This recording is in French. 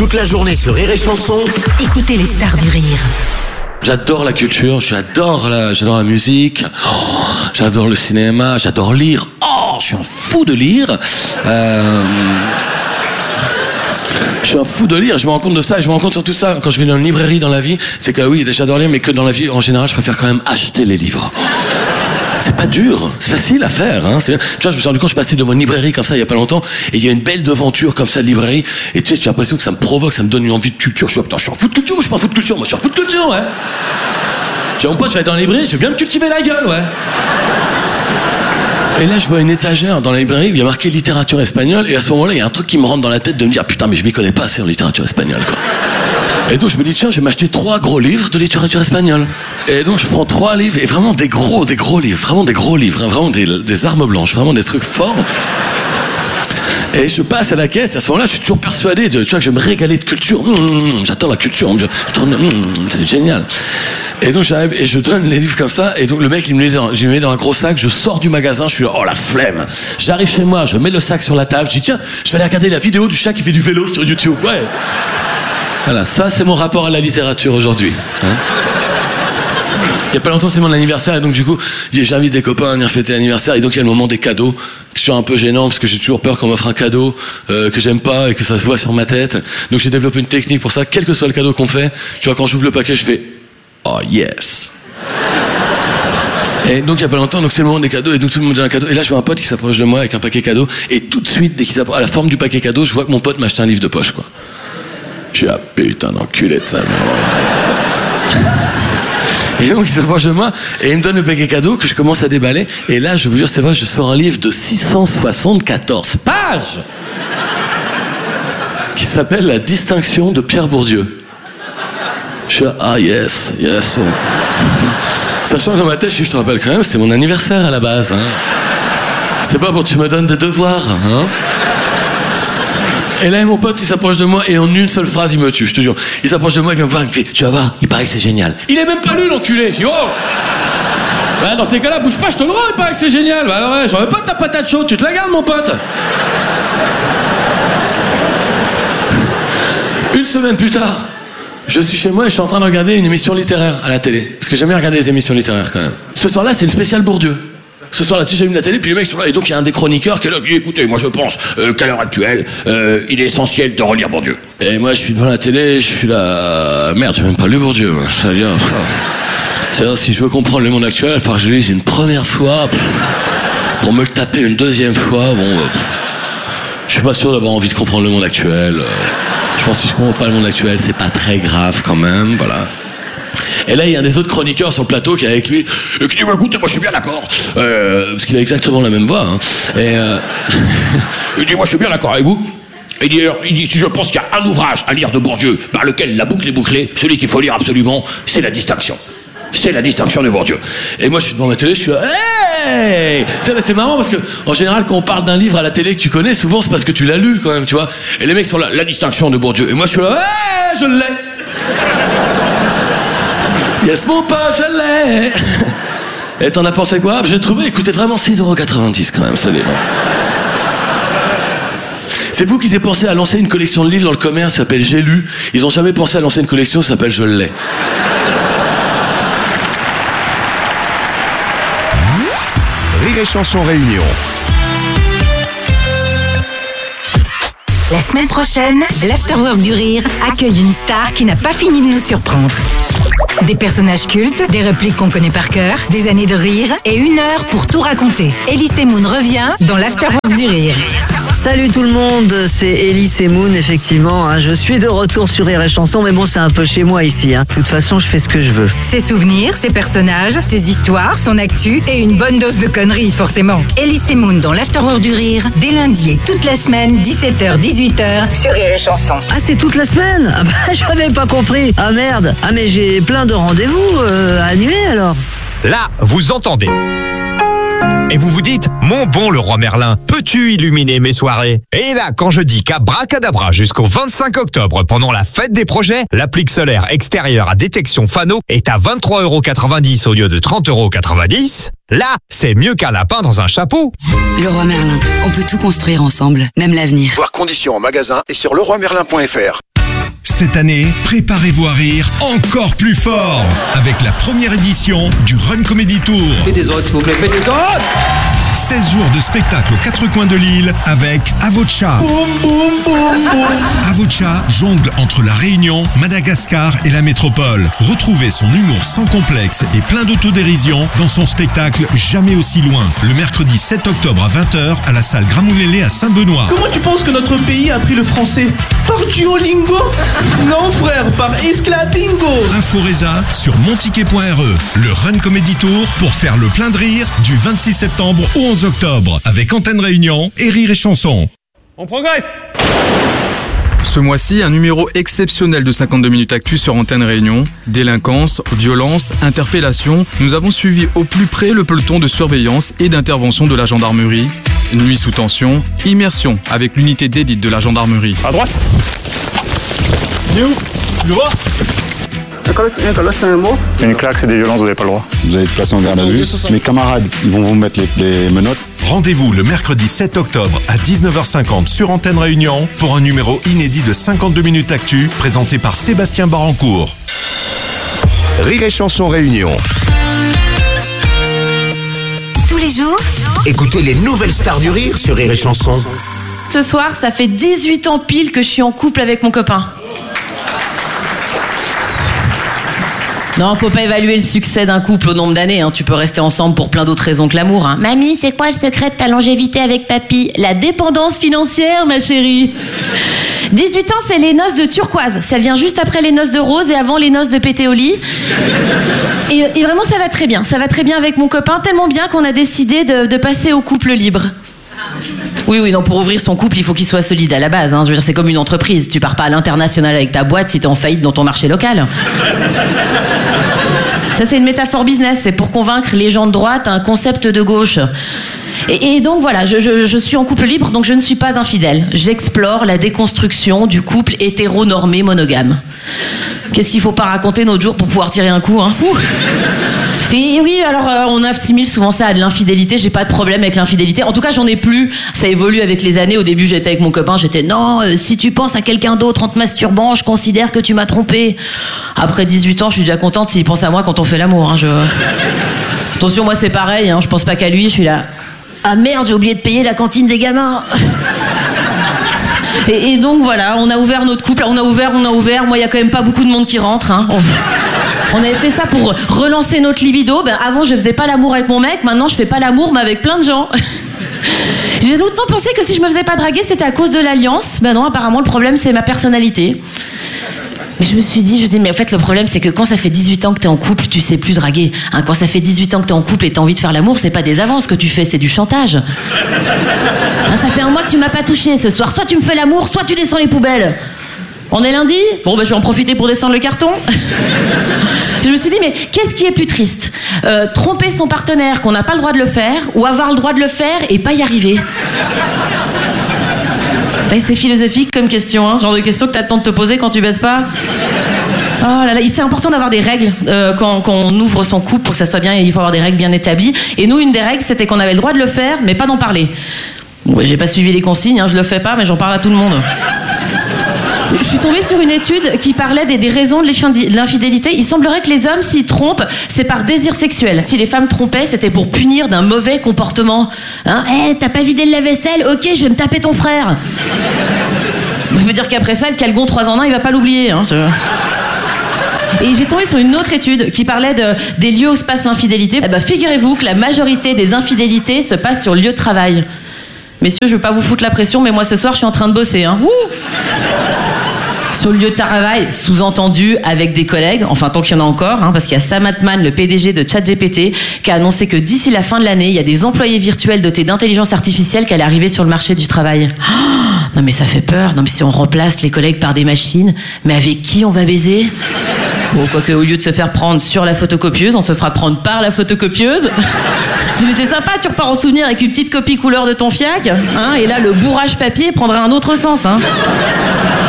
Toute la journée sur Rire et Chanson. Écoutez les stars du rire. J'adore la culture, j'adore la musique, j'adore le cinéma, j'adore lire. Je suis un fou de lire. Je suis un fou de lire, je me rends compte de ça, et je me rends compte surtout ça quand je vais dans une librairie dans la vie, c'est que oui, j'adore lire, mais que dans la vie, en général, je préfère quand même acheter les livres. C'est pas dur, c'est facile à faire. Hein. Tu vois, je me suis rendu compte, je passais devant une librairie comme ça il y a pas longtemps, et il y a une belle devanture comme ça de librairie, et tu sais, j'ai l'impression que ça me provoque, ça me donne une envie de culture. Je suis putain, je suis un fou de culture ou je suis pas un fou de culture? Moi, je suis un fou de culture, ouais. J'ai mon pote, je vais être dans la librairie, je vais bien me cultiver la gueule, ouais. Et là, je vois une étagère dans la librairie où il y a marqué littérature espagnole, et à ce moment-là, il y a un truc qui me rentre dans la tête de me dire, putain, mais je m'y connais pas assez en littérature espagnole, quoi. Et donc, je me dis, tiens, je vais m'acheter 3 gros livres de littérature espagnole. Et donc, je prends 3 livres, et vraiment des gros livres, vraiment des gros livres, hein, vraiment des armes blanches, vraiment des trucs forts. Et je passe à la caisse, à ce moment-là, je suis toujours persuadé tu vois, que je vais me régaler de culture. J'adore la culture, c'est génial. Et donc j'arrive et je donne les livres comme ça, et donc le mec il me les met dans un gros sac, je sors du magasin, je suis là, oh la flemme. J'arrive chez moi, je mets le sac sur la table, je dis tiens, je vais aller regarder la vidéo du chat qui fait du vélo sur YouTube. Ouais. Voilà, ça c'est mon rapport à la littérature aujourd'hui. Hein. Il y a pas longtemps, c'est mon anniversaire, et donc du coup, j'invite des copains à venir fêter l'anniversaire, et donc il y a le moment des cadeaux, qui est toujours un peu gênant, parce que j'ai toujours peur qu'on m'offre un cadeau que j'aime pas, et que ça se voit sur ma tête. Donc j'ai développé une technique pour ça, quel que soit le cadeau qu'on fait, tu vois, quand j'ouvre le paquet, je fais « Oh yes !» Et donc il y a pas longtemps, donc c'est le moment des cadeaux, et donc tout le monde donne un cadeau, et là je vois un pote qui s'approche de moi avec un paquet cadeau, et tout de suite, dès qu'il s'approche à la forme du paquet cadeau, je vois que mon pote m'a acheté un livre de poche, quoi. Je suis « Ah putain d'enculé de ça, Et donc il s'approche de moi et il me donne le paquet cadeau que je commence à déballer. Et là, je vous jure, c'est vrai, je sors un livre de 674 pages qui s'appelle La distinction de Pierre Bourdieu. Je suis là, ah yes. Sachant que dans ma tête, je te rappelle quand même, c'est mon anniversaire à la base. Hein. C'est pas pour que tu me donnes des devoirs. Hein. Et là, mon pote, il s'approche de moi et en une seule phrase, il me tue, je te jure. Il s'approche de moi, il vient me voir, il me fait, tu vas voir, il paraît que c'est génial. Il est même pas lu, l'enculé. Je dis, oh bah, dans ces cas-là, bouge pas, je te le rends, il paraît que c'est génial. Bah alors, ouais, j'en veux pas de ta patate chaude, tu te la gardes, mon pote. Une semaine plus tard, je suis chez moi et je suis en train de regarder une émission littéraire à la télé. Parce que j'aime bien regarder les émissions littéraires, quand même. Ce soir-là, c'est le spécial Bourdieu. Ce soir-là, tu sais, j'allume la télé, puis les mecs sont là, et donc il y a un des chroniqueurs qui est là, qui dit, écoutez, moi je pense qu'à l'heure actuelle, il est essentiel de relire Bourdieu. Et moi, je suis devant la télé, je suis là, merde, j'ai même pas lu Bourdieu, moi. C'est-à-dire, si je veux comprendre le monde actuel, il va falloir que je le lise une première fois, pour me le taper une deuxième fois, bon, je suis pas sûr d'avoir envie de comprendre le monde actuel. Je pense que si je comprends pas le monde actuel, c'est pas très grave quand même, voilà. Et là, il y a un des autres chroniqueurs sur le plateau qui est avec lui, qui dit, écoutez, moi je suis bien d'accord, parce qu'il a exactement la même voix, hein. Et il dit, moi je suis bien d'accord avec vous. Il dit, si je pense qu'il y a un ouvrage à lire de Bourdieu par lequel la boucle est bouclée, celui qu'il faut lire absolument, c'est La distinction. C'est La distinction de Bourdieu. Et moi je suis devant ma télé, je suis là, hey! C'est marrant parce que en général quand on parle d'un livre à la télé que tu connais, souvent c'est parce que tu l'as lu quand même, tu vois. Et les mecs sont là, La distinction de Bourdieu. Et moi je suis là, hey, je l'ai. Yes mon pote, je l'ai. Et t'en as pensé quoi? J'ai trouvé, il coûtait vraiment 6,90€ quand même ce livre. C'est vous qui avez pensé à lancer une collection de livres dans le commerce, ça s'appelle J'ai lu. Ils ont jamais pensé à lancer une collection, ça s'appelle Je l'ai. Rire et Chanson Réunion. La semaine prochaine, l'Afterwork du Rire accueille une star qui n'a pas fini de nous surprendre. Des personnages cultes, des répliques qu'on connaît par cœur, des années de rire et 1 heure pour tout raconter. Elise Moon revient dans l'Afterwork du Rire. Salut tout le monde, c'est Elise Moon, effectivement. Hein, je suis de retour sur Rire et Chanson, mais bon, c'est un peu chez moi ici. Hein. De toute façon, je fais ce que je veux. Ses souvenirs, ses personnages, ses histoires, son actu et une bonne dose de conneries, forcément. Elise Moon dans l'Afterwork du Rire, dès lundi et toute la semaine, 17h, 18h, sur Rire et Chanson. Ah, c'est toute la semaine? Ah bah, j'avais pas compris. Ah merde. Ah mais j'ai plein de rendez-vous à annuler alors. Là, vous entendez. Et vous vous dites, mon bon Leroy Merlin, peux-tu illuminer mes soirées? Et là, quand je dis qu'abracadabra jusqu'au 25 octobre, pendant la fête des projets, l'applique solaire extérieure à détection Fano est à 23,90€ au lieu de 30,90€. Là, c'est mieux qu'un lapin dans un chapeau. Leroy Merlin, on peut tout construire ensemble, même l'avenir. Voir conditions en magasin et sur leroymerlin.fr. Cette année, préparez-vous à rire encore plus fort avec la première édition du Run Comedy Tour. Faites des autres, s'il vous plaît, faites des autres. 16 jours de spectacle aux quatre coins de l'île avec Avocha. Avocha jongle entre la Réunion, Madagascar et la métropole. Retrouvez son humour sans complexe et plein d'autodérision dans son spectacle Jamais aussi loin, le mercredi 7 octobre à 20h à la salle Gramoulélé à Saint-Benoît. Comment tu penses que notre pays a appris le français? Par Duolingo? Non frère, par Esclavingo. Inforesa sur monticket.re. Le Run Comedy Tour pour faire le plein de rire du 26 septembre au 11 octobre avec Antenne Réunion et Rire et Chanson. On progresse. Ce mois-ci, un numéro exceptionnel de 52 minutes actu sur Antenne Réunion. Délinquance, violence, interpellation. Nous avons suivi au plus près le peloton de surveillance et d'intervention de la gendarmerie. Nuit sous tension, immersion avec l'unité d'élite de la gendarmerie. À droite. Où? Tu vois? Une claque, c'est des violences, vous n'avez pas le droit. Vous allez être placé en garde à vue. Mes camarades, ils vont vous mettre les menottes. Rendez-vous le mercredi 7 octobre à 19h50 sur Antenne Réunion pour un numéro inédit de 52 minutes actu présenté par Sébastien Barancourt. Rire et Chanson Réunion. Tous les jours, Écoutez les nouvelles stars du rire sur Rire et Chanson. Ce soir, ça fait 18 ans pile que je suis en couple avec mon copain. Non, faut pas évaluer le succès d'un couple au nombre d'années, hein. Tu peux rester ensemble pour plein d'autres raisons que l'amour, hein. Mamie, c'est quoi le secret de ta longévité avec papy? La dépendance financière, ma chérie. 18 ans, c'est les noces de turquoise. Ça vient juste après les noces de rose et avant les noces de pété au lit. Et vraiment, ça va très bien. Ça va très bien avec mon copain, tellement bien qu'on a décidé de passer au couple libre. Oui, non, pour ouvrir son couple, il faut qu'il soit solide à la base, hein. Je veux dire, c'est comme une entreprise. Tu pars pas à l'international avec ta boîte si t'es en faillite dans ton marché local. Ça, c'est une métaphore business. C'est pour convaincre les gens de droite un concept de gauche. Et donc voilà, je suis en couple libre, donc je ne suis pas infidèle. J'explore la déconstruction du couple hétéronormé monogame. Qu'est-ce qu'il faut pas raconter notre jour pour pouvoir tirer un coup, hein? Et oui, alors on assimile souvent ça à de l'infidélité. J'ai pas de problème avec l'infidélité. En tout cas, j'en ai plus. Ça évolue avec les années. Au début, j'étais avec mon copain. J'étais non, si tu penses à quelqu'un d'autre en te masturbant, je considère que tu m'as trompé. Après 18 ans, je suis déjà contente s'il pense à moi quand on fait l'amour, hein. Attention, moi c'est pareil, hein. Je pense pas qu'à lui. Je suis là. Ah merde, j'ai oublié de payer la cantine des gamins. Et donc voilà, on a ouvert notre couple. On a ouvert. Moi, il y a quand même pas beaucoup de monde qui rentre, hein. On avait fait ça pour relancer notre libido. Avant, je faisais pas l'amour avec mon mec. Maintenant, je fais pas l'amour, mais avec plein de gens. J'ai longtemps pensé que si je me faisais pas draguer, c'était à cause de l'alliance. Non, apparemment, le problème, c'est ma personnalité. Mais je me suis dit, mais en fait, le problème, c'est que quand ça fait 18 ans que t'es en couple, tu sais plus draguer. Hein, quand ça fait 18 ans que t'es en couple et t'as envie de faire l'amour, c'est pas des avances que tu fais, c'est du chantage. Hein, ça fait un mois que tu m'as pas touché ce soir. Soit tu me fais l'amour, soit tu descends les poubelles. On est lundi? Bon, je vais en profiter pour descendre le carton. Je me suis dit, mais qu'est-ce qui est plus triste? Tromper son partenaire qu'on n'a pas le droit de le faire, ou avoir le droit de le faire et pas y arriver? C'est philosophique comme question, hein, genre de question que t'as le temps de te poser quand tu baises pas. Oh là là, c'est important d'avoir des règles quand on ouvre son couple pour que ça soit bien, il faut avoir des règles bien établies. Et nous, une des règles, c'était qu'on avait le droit de le faire, mais pas d'en parler. Bon, j'ai pas suivi les consignes, hein, je le fais pas, mais j'en parle à tout le monde. Je suis tombée sur une étude qui parlait des raisons de l'infidélité. Il semblerait que les hommes, s'ils trompent, c'est par désir sexuel. Si les femmes trompaient, c'était pour punir d'un mauvais comportement. Hein? T'as pas vidé le lave-vaisselle? Ok, je vais me taper ton frère. Ça veut dire qu'après ça, le calgon 3 en 1, il va pas l'oublier. Hein, Et j'ai tombé sur une autre étude qui parlait des lieux où se passe l'infidélité. Figurez-vous que la majorité des infidélités se passent sur le lieu de travail. Messieurs, je veux pas vous foutre la pression, mais moi ce soir, je suis en train de bosser. Hein. Sur le lieu de travail, sous-entendu avec des collègues, enfin tant qu'il y en a encore, hein, parce qu'il y a Sam Altman, le PDG de ChatGPT, qui a annoncé que d'ici la fin de l'année, il y a des employés virtuels dotés d'intelligence artificielle qui allaient arriver sur le marché du travail. Oh, non mais ça fait peur, non mais si on remplace les collègues par des machines, mais avec qui on va baiser? Bon, quoique au lieu de se faire prendre sur la photocopieuse, on se fera prendre par la photocopieuse. Mais c'est sympa, tu repars en souvenir avec une petite copie couleur de ton fiac, hein, et là le bourrage papier prendra un autre sens. Hein.